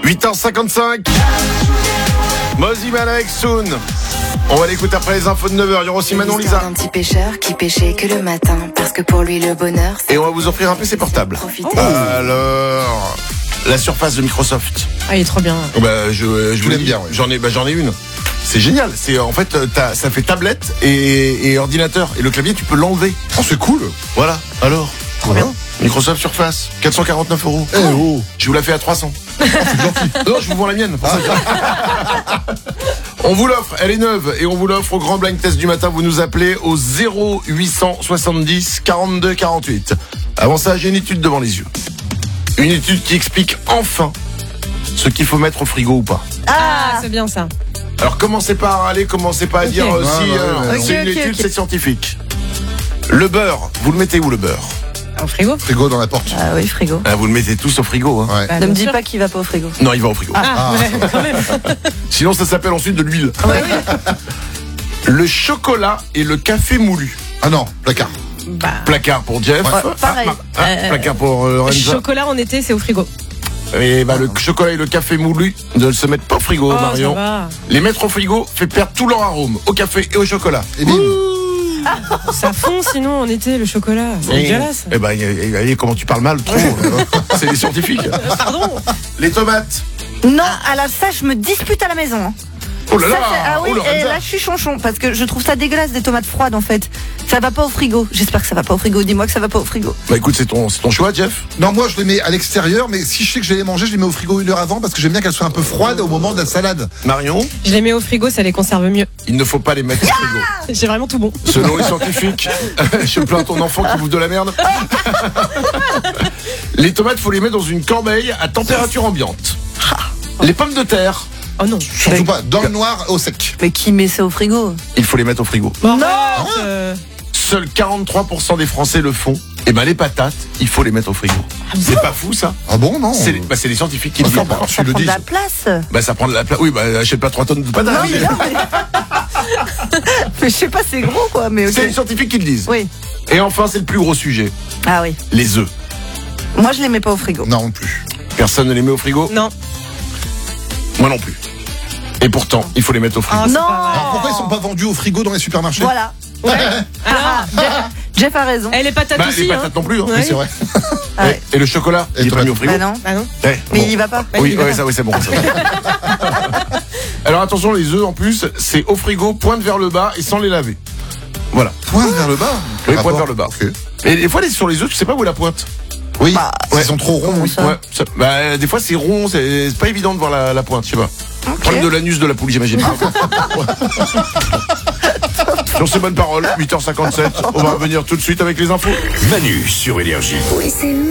8h55. Mozzie avec Soon. On va l'écouter après les infos de 9h. Il y aura aussi Manon Lisa. Un petit pêcheur qui pêchait que le matin parce que pour lui le bonheur. Et on va vous offrir un PC portable. Alors, la Surface de Microsoft. Ah, il est trop bien. Bah, je vous l'aime bien. Ouais. J'en ai une. C'est génial. C'est en fait, ça fait tablette et ordinateur. Et le clavier, tu peux l'enlever. Oh, c'est cool. Voilà. Alors. Trop bien. Microsoft Surface, 449 €. Eh oh. Je vous la fais à 300. C'est gentil. Non, je vous vends la mienne. Pour ça. On vous l'offre, elle est neuve et on vous l'offre au grand blind test du matin. Vous nous appelez au 0870 42 48. Avant ça, j'ai une étude devant les yeux. Une étude qui explique enfin ce qu'il faut mettre au frigo ou pas. Ah, c'est bien ça. Alors commencez pas à râler, commencez pas à dire c'est une étude, c'est scientifique. Le beurre, vous le mettez où le beurre? Au frigo. Frigo dans la porte. Ah oui, frigo. Vous le mettez tous au frigo. Hein. Ouais. Bah, Ne me bien dis sûr. pas qu'il va pas au frigo. Non, il va au frigo. Ah, ouais, quand même. Sinon, ça s'appelle ensuite de l'huile. Le chocolat et le café moulu. Ah non, placard. Bah, Placard pour Jeff. pareil. Placard pour Lorenza. chocolat en été, c'est au frigo. Et bah, le chocolat et le café moulu ne se mettent pas au frigo, Oh, Marion. ça va. Les mettre au frigo fait perdre tout leur arôme au café et au chocolat. Et bim. Ça fond sinon en été, le chocolat. C'est dégueulasse. Eh ben, comment tu parles mal, trop. C'est les scientifiques. Pardon. Les tomates. Non, à la ça, je me dispute à la maison. Hein. Oh là là. Ça, ah oui, Oh, et Lorenza. là je suis chonchon parce que je trouve ça dégueulasse des tomates froides en fait. Ça va pas au frigo. J'espère que ça va pas au frigo. Dis-moi que ça va pas au frigo. Bah écoute, c'est ton choix, Jeff. Non, moi je les mets à l'extérieur, mais si je sais que je vais les manger, je les mets au frigo 1 heure avant parce que j'aime bien qu'elles soient un peu froides au moment de la salade. Marion, Je les mets au frigo, ça les conserve mieux. il ne faut pas les mettre au frigo. J'ai vraiment tout bon. Selon les scientifiques, je plains ton enfant qui bouffe de la merde. Les tomates, faut les mettre dans une corbeille à température ambiante. Les pommes de terre, Oh non. Surtout pas dans le noir au sec. Mais qui met ça au frigo? il faut les mettre au frigo. Non. Seuls 43% des Français le font. Et ben les patates, il faut les mettre au frigo. C'est pas fou ça? Ah bon, non. C'est les scientifiques qui le disent. Enfin, Ça tu le prend de dis. la place. Bah ça prend de la place. Oui, bah achète pas 3 tonnes de patates. Non, mais non, mais je sais pas, c'est gros quoi, mais ok. C'est les scientifiques qui le disent. Oui. Et enfin, c'est le plus gros sujet. Ah oui. Les œufs. Moi je les mets pas au frigo. Non plus. Personne ne les met au frigo? Non. Moi non plus. Et pourtant, il faut les mettre au frigo. Ah, c'est Non. pas vrai. Alors pourquoi ils sont pas vendus au frigo dans les supermarchés? Voilà. Ouais. Ah, Jeff a raison. Et les patates Bah, aussi. les patates non plus. Hein. Ouais. C'est vrai. Ah ouais. Et le chocolat, Et il est pas mis au frigo. Bah non. Ah non. Eh, Mais bon. il y va pas. Oui, il y va ouais, pas. ça, oui, c'est bon. Ça. Alors attention, les œufs en plus, c'est au frigo, pointe vers le bas et sans les laver. Voilà. Pointe vers le bas. Oui, Rapport. pointe vers le bas. Ok. Et des fois, sur les œufs, tu sais pas où est la pointe. Oui, Bah, ils sont trop ronds. Oui. ça Ouais. Bah, des fois, c'est rond, c'est pas évident de voir la pointe, je sais pas. Ok. Problème de l'anus de la poule, j'imagine. Sur ces bonnes paroles, 8h57, on va revenir tout de suite avec les infos. Manu sur Énergie. Oui, c'est